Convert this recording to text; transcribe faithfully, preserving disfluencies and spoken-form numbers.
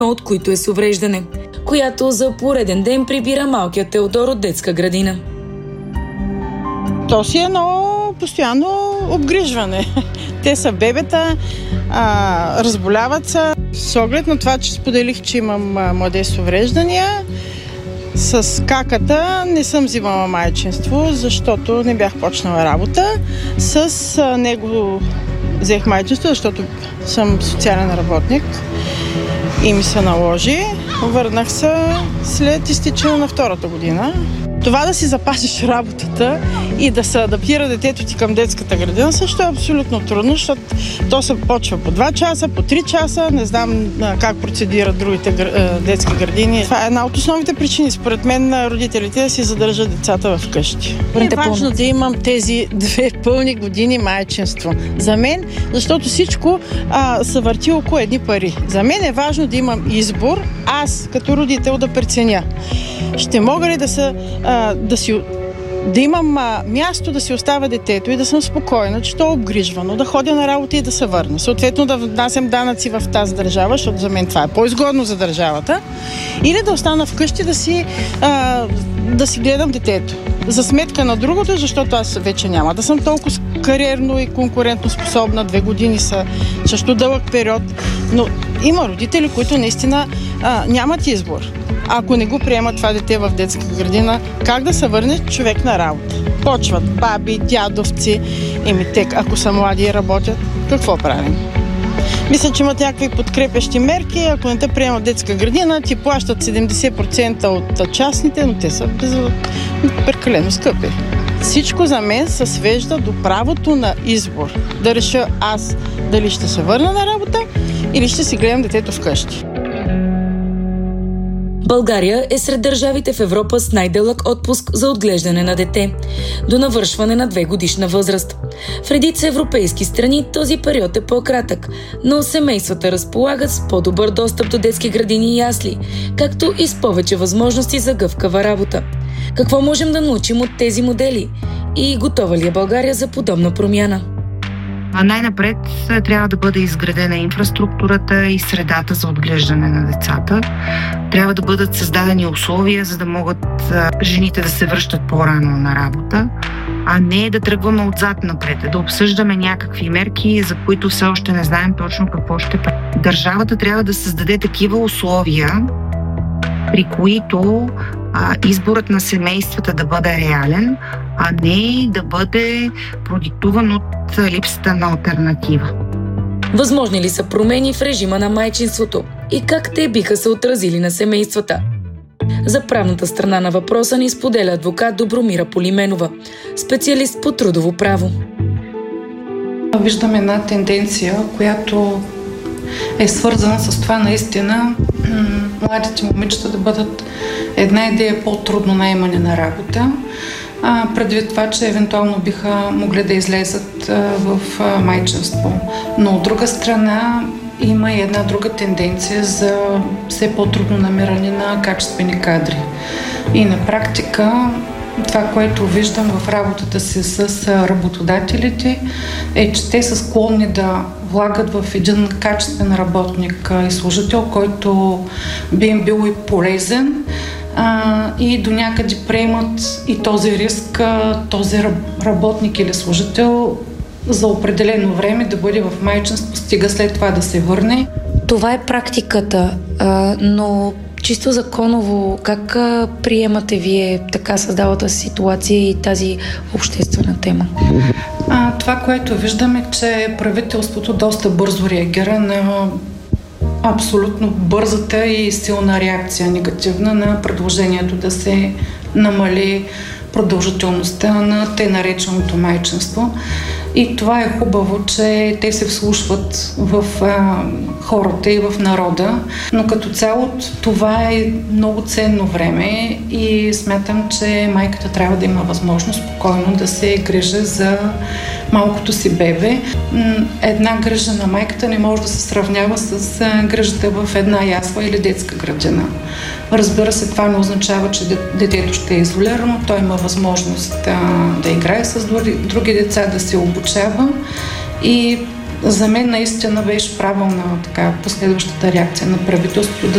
от които е с увреждане, която за пореден ден прибира малкият Теодор от детска градина. То си е едно постоянно обгрижване. Те са бебета, а, разболяват се. С оглед на това, че споделих, че имам младеж с увреждания, с каката не съм взимала майчинство, защото не бях почнала работа. С а, него взех майчинство, защото съм социален работник и ми се наложи. Върнах се след изтичане на втората година. Това да си запазиш работата и да се адаптира детето ти към детската градина също е абсолютно трудно, защото то се почва по два часа, по три часа. Не знам как процедират другите детски градини. Това е една от основните причини, според мен, на родителите да си задържат децата в къщи. Е важно да имам тези две пълни години майчинство. За мен, защото всичко а, се върти около едни пари. За мен е важно да имам избор, аз като родител да преценя. Ще мога ли да се да си да имам а, място да си оставя детето и да съм спокойна, че то е обгрижвано, да ходя на работа и да се върна. Съответно да внасям данъци в тази държава, защото за мен това е по-изгодно за държавата. Или да остана вкъщи да си, а, да си гледам детето. За сметка на другото, защото аз вече няма да съм толкова кариерно и конкурентно способна. Две години са също дълъг период. Но има родители, които наистина а, нямат избор. Ако не го приемат това дете в детска градина, как да се върне човек на работа? Почват баби, дядовци, еми те, ако са млади и работят, какво правим? Мисля, че имат някакви подкрепящи мерки. Ако не те приемат детска градина, ти плащат седемдесет процента от частните, но те са прекалено скъпи. Всичко за мен се свежда до правото на избор. Да реша аз дали ще се върна на работа или ще си гледам детето вкъщи. България е сред държавите в Европа с най-дълъг отпуск за отглеждане на дете, до навършване на две годишна възраст. В редица европейски страни този период е по-кратък, но семействата разполагат с по-добър достъп до детски градини и ясли, както и с повече възможности за гъвкава работа. Какво можем да научим от тези модели? И готова ли е България за подобна промяна? А най-напред трябва да бъде изградена инфраструктурата и средата за отглеждане на децата. Трябва да бъдат създадени условия, за да могат жените да се връщат по-рано на работа, а не да тръгваме отзад напред, да обсъждаме някакви мерки, за които все още не знаем точно какво ще прави. Държавата трябва да създаде такива условия, при които а, изборът на семействата да бъде реален, а не да бъде продиктуван от липсата на алтернатива. Възможни ли са промени в режима на майчинството и как те биха се отразили на семействата? За правната страна на въпроса ни споделя адвокат Добромира Полименова, специалист по трудово право. Виждаме една тенденция, която е свързана с това наистина младите момичета да бъдат една идея по-трудно наемане на работа, предвид това, че евентуално биха могли да излезат в майчинство. Но от друга страна има и една друга тенденция за все по-трудно намиране на качествени кадри. И на практика това, което виждам в работата си с работодателите, е, че те са склонни да влагат в един качествен работник и служител, който би им бил и полезен, а, и до някъде приемат и този риск, този работник или служител за определено време да бъде в майчинство, стига след това да се върне. Това е практиката, а, но чисто законово, как а, приемате вие така създалата ситуация и тази обществена тема? А, това, което виждаме, че правителството доста бързо реагира на абсолютно бързата и силна реакция, негативна, на предложението да се намали продължителността на тъй нареченото майчинство. И това е хубаво, че те се вслушват в а, хората и в народа, но като цяло това е много ценно време и смятам, че майката трябва да има възможност спокойно да се грижи за малкото си бебе. Една грижа на майката не може да се сравнява с грижата в една ясла или детска градина. Разбира се, това не означава, че детето ще е изолирано, той има възможност да, да играе с други деца, да се обучава и за мен наистина беше правилна така последващата реакция на правителството да